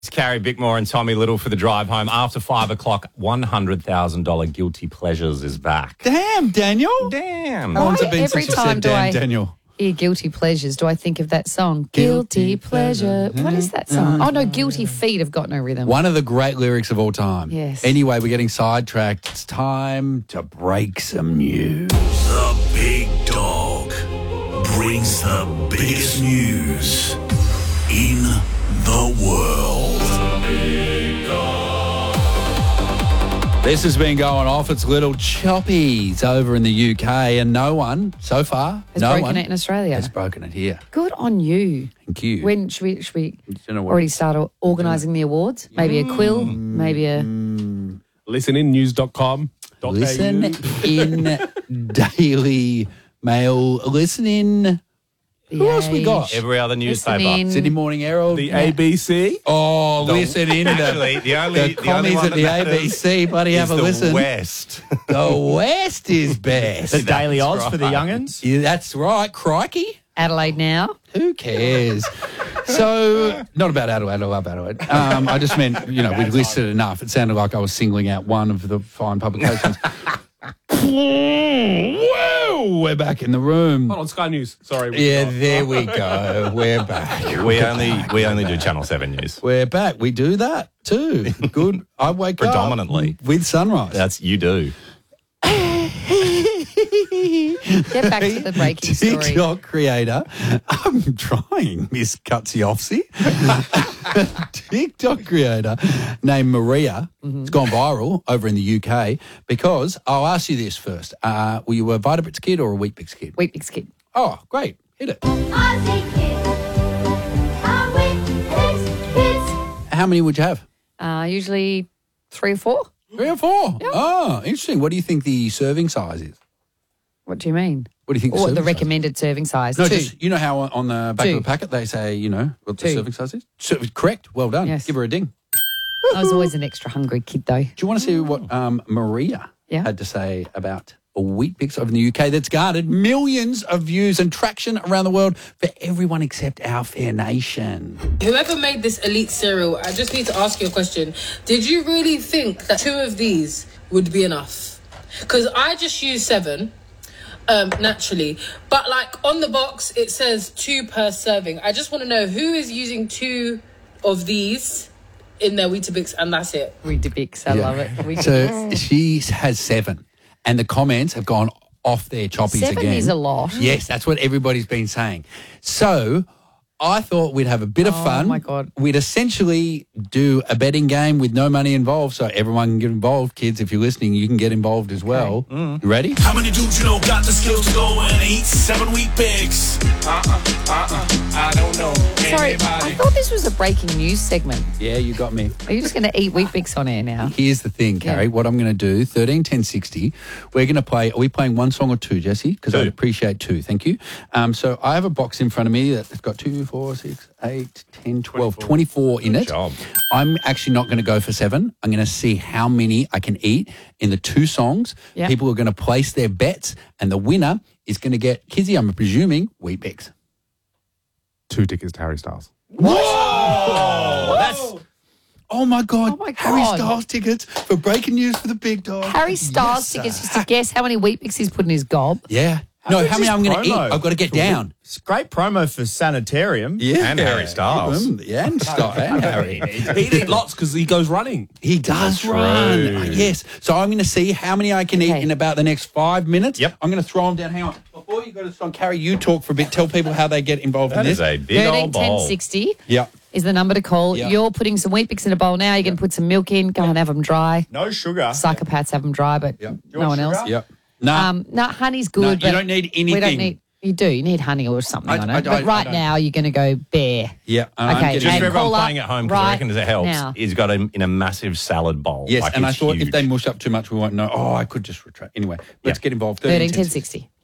It's Carrie Bickmore and Tommy Little for the drive home. After 5 o'clock, $100,000 Guilty Pleasures is back. Damn, Daniel. Damn. No one's been every since you time said do damn, I Daniel. hear Guilty Pleasures, do I think of that song? Guilty Pleasure. What is that song? Oh, no, Guilty Feet have got no rhythm. One of the great lyrics of all time. Yes. Anyway, we're getting sidetracked. It's time to break some news. The big dog brings the biggest news in the world. This has been going off. It's little choppies over in the UK, and no one so far Has broken it in Australia. has broken it here. Good on you. Thank you. When should we don't know what- already start organising the awards? Maybe a quill, maybe a... Listeninnews.com.au. Listen in Daily Mail. Listen in. Who else we got? Every other newspaper. in. Sydney Morning Herald. The ABC. Oh, listen in. Actually, the only commies one at the that matters ABC, buddy, have a is listen. the West. The West is best. The Daily Odds for the young'uns. Yeah, that's right. Crikey. Adelaide Now. Who cares? So, not about Adelaide. I love Adelaide. I just meant, we'd listed enough. It sounded like I was singling out one of the fine publications. Whoa, we're back in the room. Hold on, Sky News. Sorry. Yeah, there we go. We're back. we only do Channel 7 News. We're back. We do that too. Good. I wake Predominantly. up with sunrise. That's you do. Get back to the breaking story. TikTok creator. I'm trying, Miss Cutsy-Offsy. TikTok creator named Maria. It's gone viral over in the UK because I'll ask you this first. Were you a Vitabix kid or a Weet-Bix kid? Weet-Bix kid. Oh, great. Hit it. How many would you have? Usually 3 or 4. 3 or 4? Yeah. Oh, interesting. What do you think the serving size is? What do you mean? What do you think Or the serving size is? recommended serving size? No, 2. just, you know how on the back 2. of the packet they say, what the 2. serving size is? Correct. Well done. Yes. Give her a ding. I was always an extra hungry kid, though. Do you want to see what Maria had to say about a Weet-Bix over in the UK that's garnered millions of views and traction around the world for everyone except our fair nation? Whoever made this elite cereal, I just need to ask you a question. Did you really think that 2 of these would be enough? Because I just use 7, naturally. But, on the box, it says 2 per serving. I just want to know who is using 2 of these in their Weetabix, and that's it. Weetabix, I love it. Weetabix. So she has 7. And the comments have gone off their choppies 7 again. is a lot. Yes, that's what everybody's been saying. So I thought we'd have a bit of fun. Oh, my God. We'd essentially do a betting game with no money involved, so everyone can get involved. Kids, if you're listening, you can get involved as well. You ready? How many dudes you know got the skills to go and eat 7 Weet-Bix? I don't know. Sorry, I thought this was a breaking news segment. Yeah, you got me. Are you just going to eat Weet-Bix on air now? Here's the thing, Carrie. What I'm going to do, 13, 10, 60, we're going to play, are we playing one song or 2, Jesse? Because I'd appreciate 2, thank you. So I have a box in front of me that's got 2, 4, 6, 8, 10, 12, 24 in it. job. I'm actually not going to go for 7. I'm going to see how many I can eat in the 2 songs. Yep. People are going to place their bets, and the winner is going to get, Kizzy, I'm presuming, Weet-Bix. 2 tickets to Harry Styles. Whoa! That's... Oh, my God. Oh, my Harry God. Styles tickets for breaking news for the big dog. Harry Styles tickets just to guess how many Weet-Bix he's put in his gob. Yeah. No, how many I'm going to eat? I've got to get down. It's great promo for Sanitarium. And Harry Styles. Yeah, and Styles. And Harry. He'd eat lots because he goes running. He does run. Yes. So I'm going to see how many I can eat Okay. in about the next 5 minutes. Yep. I'm going to throw them down. Hang on. Before you go to the song, Carrie, you talk for a bit. Tell people how they get involved That in this. is a big 13 old 10 bowl. 60 Yeah. is the number to call. Yeah. You're putting some Weet-Bix in a bowl now. You're going to put some milk in. Go and have them dry. No sugar. Psychopaths have them dry, but no one sugar? else. Yep. No. No, honey's good. No, you but don't need We don't anything. need. You do. You need honey or something I- on I it. don't- But right I don't. now, you're going to go bare. Yeah. and I'm Okay, getting- Just and for everyone call up playing at home, because I right reckon it helps, now. he's got him in a massive salad bowl. Yes, Like, and I it's thought if huge. they mush up too much, we won't know. Oh, I could just retract. Anyway, let's get involved. 13 10 60.